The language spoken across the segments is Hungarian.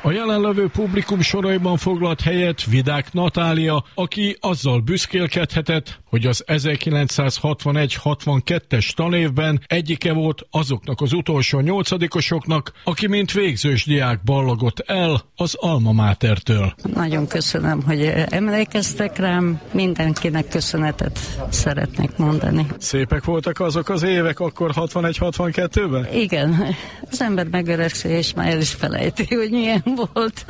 A jelenlevő publikum soraiban foglalt helyet Vidák Natália, aki azzal büszkélkedhetett, hogy az 1961-62-es tanévben egyike volt azoknak az utolsó 8-osoknak, aki mint végzős diák ballagott el az Alma Matertől. Nagyon köszönöm, hogy emlékeztek rám, mindenkinek köszönetet szeretnék mondani. Szépek voltak azok az évek akkor 61-62-ben? Igen, az ember megöregszik, és már el is felejti, hogy milyen volt.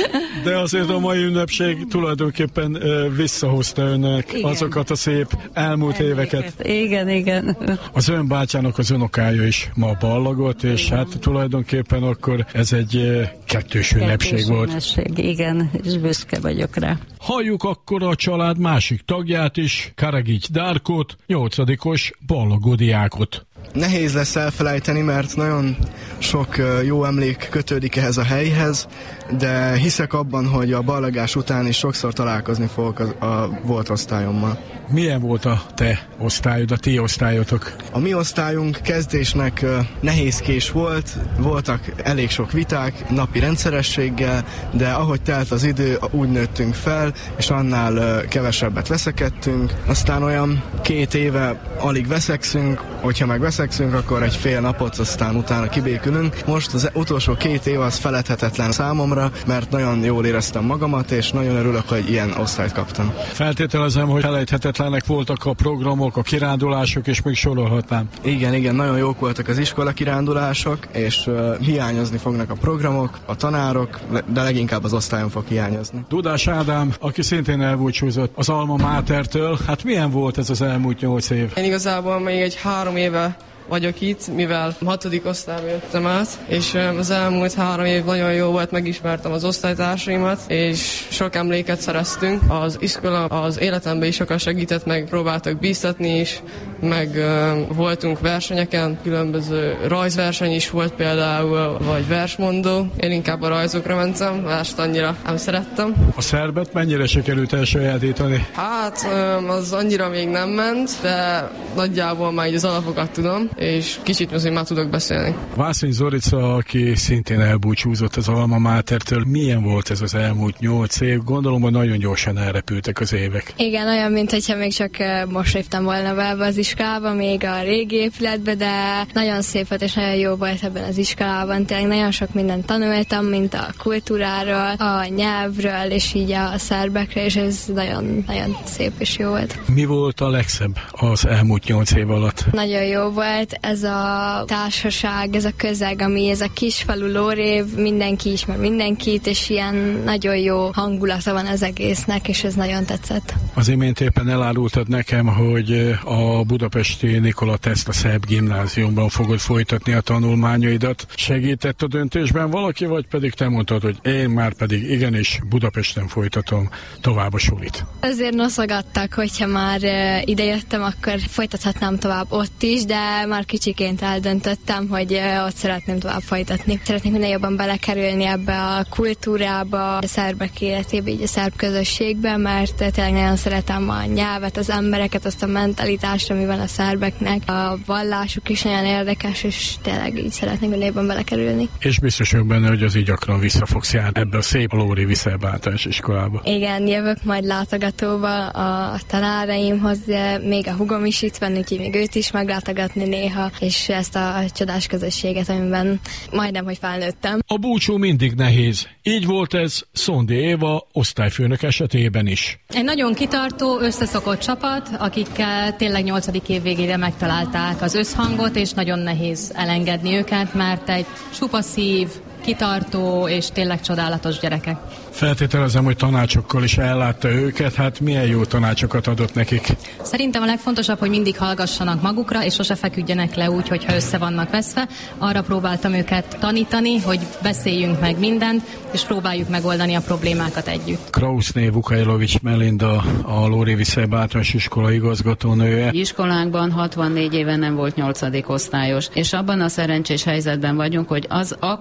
De azért a mai ünnepség tulajdonképpen visszahozta önnek azokat a szép elmúlt éveket. Igen. Az ön bátyjának az unokája is ma ballagott, és hát tulajdonképpen akkor ez egy kettős ünnepség volt. Igen, és büszke vagyok rá. Halljuk akkor a család másik tagját is, Karagics Dárkót, 8-os ballagó diákot. Nehéz lesz elfelejteni, mert nagyon sok jó emlék kötődik ehhez a helyhez, de hiszek abban, hogy a ballagás után is sokszor találkozni fogok a volt osztályommal. Milyen volt a te osztályod, a ti osztályotok? A mi osztályunk kezdésnek nehézkés volt, voltak elég sok viták, napi rendszerességgel, de ahogy telt az idő, úgy nőttünk fel, és annál kevesebbet veszekedtünk. Aztán olyan 2 éve alig veszekszünk, hogyha meg veszekszünk, akkor egy fél napot, aztán utána kibékülünk. Most az utolsó 2 év az feledhetetlen számomra, mert nagyon jól éreztem magamat, és nagyon örülök, hogy ilyen osztályt kaptam. Feltételezem, hogy felejthetetlenek voltak a programok, a kirándulások, és még sorolhatnám. Igen, nagyon jók voltak az iskola kirándulások, és hiányozni fognak a programok, a tanárok, de leginkább az osztályon fog hiányozni. Dudás Ádám, aki szintén elbúcsúzott az Alma Matertől, hát milyen volt ez az elmúlt 8 év? Én igazából még egy 3 éve vagyok itt, mivel 6. osztályba jöttem át, és az elmúlt 3 év nagyon jó volt, megismertem az osztálytársaimat, és sok emléket szereztünk. Az iskola az életemben is sokat segített, meg próbáltak bíztatni is, meg voltunk versenyeken, különböző rajzverseny is volt például, vagy versmondó. Én inkább a rajzokra mentem, mást annyira nem szerettem. A szerbet mennyire sikerült elsajátítani? Hát az annyira még nem ment, de nagyjából már így az alapokat tudom, és kicsit azért már tudok beszélni. Vászony Zorica, aki szintén elbúcsúzott az Alma Matertől, milyen volt ez az elmúlt 8 év? Gondolom, hogy nagyon gyorsan elrepültek az évek. Igen, olyan, mintha még csak most léptem volna be az iskolába, még a régi épületbe, de nagyon szép volt és nagyon jó volt ebben az iskolában. Tényleg nagyon sok mindent tanultam, mint a kultúráról, a nyelvről, és így a szerbekre, és ez nagyon, nagyon szép és jó volt. Mi volt a legszebb az elmúlt 8 év alatt? Nagyon jó volt ez a társaság, ez a közeg, ami ez a kisfalu Lórév, mindenki ismer mindenkit, és ilyen nagyon jó hangulata van az egésznek, és ez nagyon tetszett. Az imént éppen elárultad nekem, hogy a budapesti Nikola Tesla Szerb Gimnáziumban fogod folytatni a tanulmányaidat. Segített a döntésben valaki, vagy pedig te mondtad, hogy én már pedig igenis Budapesten folytatom tovább a sulit? Azért noszogattak, hogyha már idejöttem, akkor folytathatnám tovább ott is, de már kicsiként eldöntöttem, hogy ott szeretném tovább folytatni. Szeretnék minél jobban belekerülni ebbe a kultúrába, a szerbek életébe, így a szerb közösségbe, mert tényleg nagyon szeretem a nyelvet, az embereket, azt a mentalitást, ami van a szerbeknek. A vallásuk is nagyon érdekes, és tényleg így szeretnék minél jobban belekerülni. És biztos vagyok benne, hogy az így gyakran vissza fogsz járni ebbe a szép Lóri Szerb Általános Iskolába. Igen, jövök majd látogatóba a tanáraimhoz, még a hugom is itt van, úgyhogy még őt is meglátogatni néha, és ezt a csodás közösséget, amiben majdnem, hogy felnőttem. A búcsú mindig nehéz. Így volt ez Szondi Éva osztályfőnök esetében is. Egy nagyon kitartó, összeszokott csapat, akikkel tényleg 8. év végére megtalálták az összhangot, és nagyon nehéz elengedni őket, mert egy csupa szív, kitartó és tényleg csodálatos gyerekek. Feltételezem, hogy tanácsokkal is ellátta őket, hát milyen jó tanácsokat adott nekik? Szerintem a legfontosabb, hogy mindig hallgassanak magukra, és sose feküdjenek le úgy, hogyha össze vannak veszve. Arra próbáltam őket tanítani, hogy beszéljünk meg mindent, és próbáljuk megoldani a problémákat együtt. Krausné Vukajlovics Melinda, a Lóri Szerb Általános Iskola igazgatónője. Iskolánkban 64 éve nem volt 8. osztályos, és abban a szerencsés helyzetben vagyunk, hogy az akkori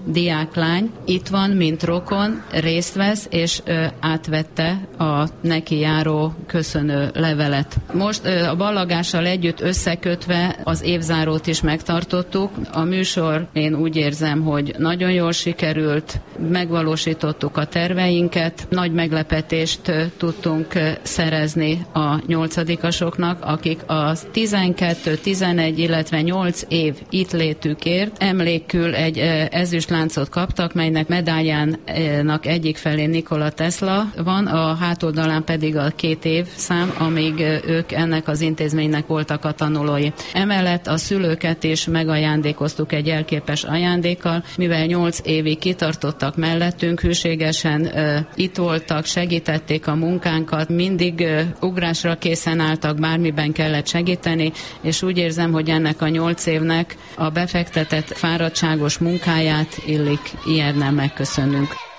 diáklány itt van, mint rokon, részt vesz, és átvette a neki járó köszönő levelet. Most a ballagással együtt összekötve az évzárót is megtartottuk. A műsor, én úgy érzem, hogy nagyon jól sikerült, megvalósítottuk a terveinket, nagy meglepetést tudtunk szerezni a 8-asoknak, akik a 12, 11, illetve 8 év itt létükért emlékül egy ezüstláncot kaptak, melynek medáljának egyik felén Nikola Tesla van, a hátoldalán pedig a 2 évszám, amíg ők ennek az intézménynek voltak a tanulói. Emellett a szülőket is megajándékoztuk egy jelképes ajándékkal, mivel 8 évig kitartottak mellettünk, hűségesen itt voltak, segítették a munkánkat, mindig ugrásra készen álltak, bármiben kellett segíteni, és úgy érzem, hogy ennek a 8 évnek a befektetett fáradtságos munkáját illik ilyennel megköszönnünk.